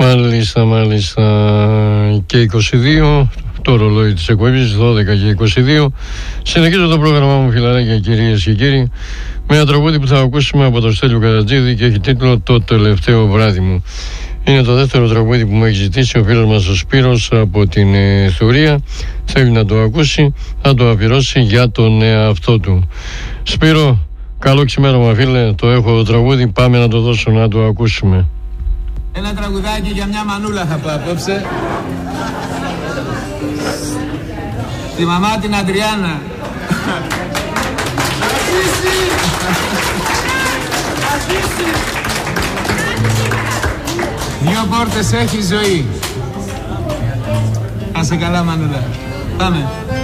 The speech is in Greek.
Μάλιστα. Και 22, το ρολόι της εκπομπής, 12 και 22. Συνεχίζω το πρόγραμμά μου, φιλαράκια, κυρίες και κύριοι, με ένα τραγούδι που θα ακούσουμε από τον Στέλιο Καρατζίδη και έχει τίτλο «Το τελευταίο βράδυ μου». Είναι το δεύτερο τραγούδι που μου έχει ζητήσει ο φίλος μας ο Σπύρος από την Θουρία. Θέλει να το ακούσει, θα το αφιερώσει για τον εαυτό του. Σπύρο, καλό ξημέρωμα φίλε, το έχω το τραγούδι, πάμε να το δώσω να το ακούσουμε. Ένα τραγουδάκι για μια μανούλα θα πω απόψε. Τη μαμά την Αντριάννα. Δύο πόρτες έχει ζωή. Άσε καλά μανούλα. Πάμε.